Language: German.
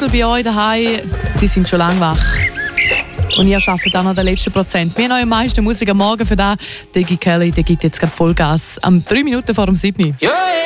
Vögel bei euch daheim, die sind schon lange wach. Und ihr arbeitet auch noch den letzten Prozent. Wir haben euch am meisten Musik am Morgen für das. Diggy Kelly, der gibt jetzt gerade Vollgas. 3 Minuten vor dem 7.